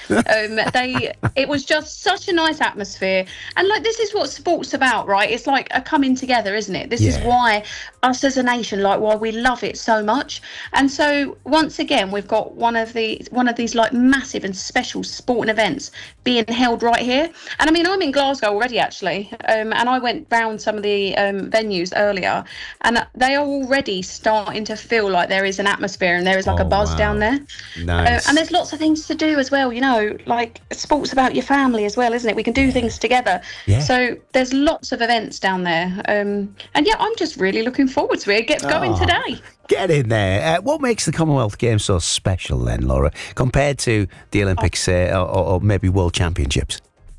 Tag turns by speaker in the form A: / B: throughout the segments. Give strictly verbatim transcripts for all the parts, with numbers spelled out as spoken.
A: Um, they, it was just such a nice atmosphere, and like this is what sport's about, right? It's like a coming together, isn't it? This is
B: Yeah.
A: why us as a nation, like why we love it so much. And so once again, we've got one of the one of these like massive and special sporting events being held right here. And I mean, I'm in Glasgow already actually, um, and I went round some of the um, venues earlier, and they are already starting to feel like there is an atmosphere and there is like a
B: Oh,
A: buzz down
B: wow.
A: there. Uh,
B: Nice.
A: and there's lots of things to do as well, you know, like sports about your family as well, isn't it? We can do things together.
B: Yeah.
A: So there's lots of events down there. Um, and yeah, I'm just really looking forward to it. It gets going
B: Oh,
A: today.
B: Get in there. Uh, what makes the Commonwealth Games so special then, Laura, compared to the Olympics uh, or, or maybe World Championships?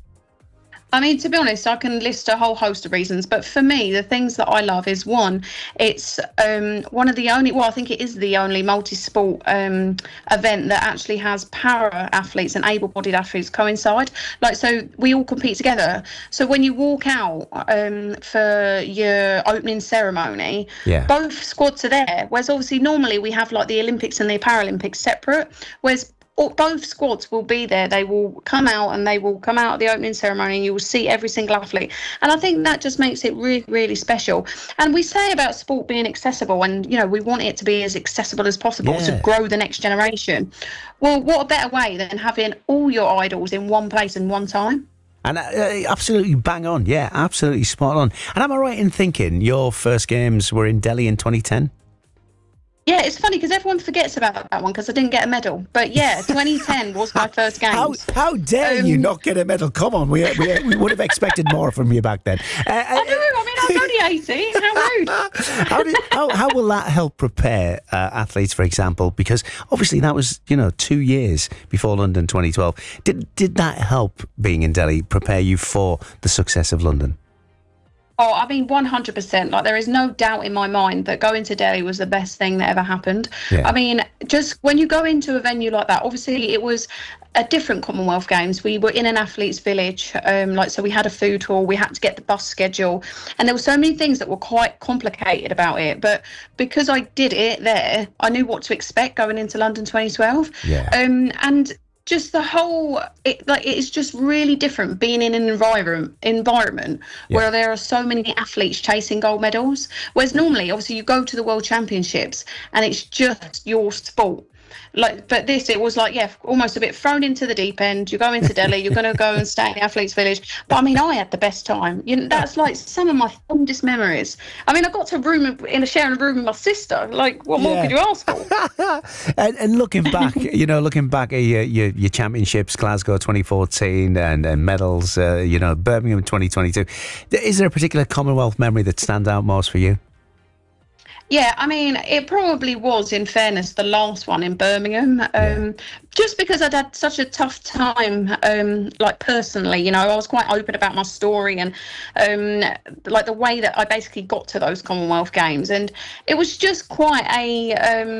A: I mean, to be honest, I can list a whole host of reasons, but for me, the things that I love is one, it's um, one of the only, well, I think it is the only multi-sport um, event that actually has para athletes and able-bodied athletes coincide. Like, so we all compete together. So when you walk out um, for your opening ceremony,
B: Yeah.
A: both squads are there. Whereas obviously normally we have like the Olympics and the Paralympics separate, whereas all, both squads will be there. They will come out and they will come out at the opening ceremony and you will see every single athlete. And I think that just makes it really, really special. And we say about sport being accessible and, you know, we want it to be as accessible as possible
B: Yeah.
A: to grow the next generation. Well, what a better way than having all your idols in one place in one time?
B: And uh, absolutely bang on. Yeah, absolutely spot on. And am I right in thinking your first games were in Delhi in twenty ten?
A: Yeah, it's funny because everyone forgets about that one because I didn't get a medal. But yeah, twenty ten was my first
B: How,
A: games.
B: how dare
A: Um,
B: you not get a medal? Come on, we, we, we would have expected more from you back then. Uh,
A: I know, I mean, I was only eighteen. How rude.
B: how, did, how, how will that help prepare uh, athletes, for example? Because obviously that was, you know, two years before London twenty twelve. Did, did that help, being in Delhi, prepare you for the success of London?
A: Oh, I mean, one hundred percent. Like, there is no doubt in my mind that going to Delhi was the best thing that ever happened.
B: Yeah.
A: I mean, just when you go into a venue like that, obviously it was a different Commonwealth Games. We were in an athlete's village, um, like, so we had a food hall, we had to get the bus schedule, and there were so many things that were quite complicated about it. But because I did it there, I knew what to expect going into London twenty twelve.
B: Yeah.
A: Um, and just the whole, it, like, it's just really different being in an environment environment
B: Yeah.
A: where there are so many athletes chasing gold medals. Whereas normally, obviously, you go to the World Championships and it's just your sport. Like, but this, it was like, yeah, almost a bit thrown into the deep end. You go into Delhi, you're going to go and stay in the athletes' village. But I mean, I had the best time. You know, that's like some of my fondest memories. I mean, I got to room in a sharing a room with my sister. Like, what more
B: Yeah.
A: could you ask for?
B: and, and looking back, you know, looking back at your, your, your championships, Glasgow twenty fourteen and, and medals, uh, you know, Birmingham twenty twenty-two, is there a particular Commonwealth memory that stands out most for you?
A: Yeah, I mean, it probably was, in fairness, the last one in Birmingham, um,
B: Yeah.
A: just because I'd had such a tough time, um, like personally, you know, I was quite open about my story and um, like the way that I basically got to those Commonwealth Games. And it was just quite a, um,